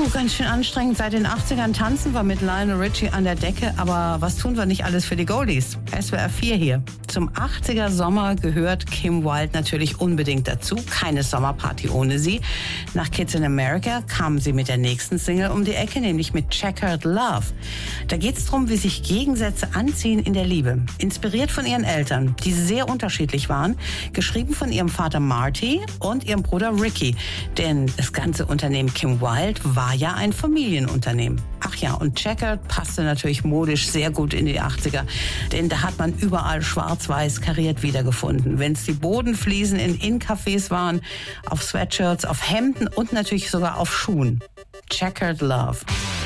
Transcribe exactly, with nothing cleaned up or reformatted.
Puh, ganz schön anstrengend. Seit den achtzigern tanzen wir mit Lionel Richie an der Decke. Aber was tun wir nicht alles für die Goldies? S W R vier hier. Zum achtziger Sommer gehört Kim Wilde natürlich unbedingt dazu. Keine Sommerparty ohne sie. Nach Kids in America kam sie mit der nächsten Single um die Ecke, nämlich mit Checkered Love. Da geht es darum, wie sich Gegensätze anziehen in der Liebe. Inspiriert von ihren Eltern, die sehr unterschiedlich waren. Geschrieben von ihrem Vater Marty und ihrem Bruder Ricky. Denn das ganze Unternehmen Kim Wilde war ja ein Familienunternehmen. Ach ja, und Checkered passte natürlich modisch sehr gut in die achtziger. Denn da hat man überall schwarz-weiß kariert wiedergefunden. Wenn es die Bodenfliesen in In-Cafés waren, auf Sweatshirts, auf Hemden und natürlich sogar auf Schuhen. Checkered Love.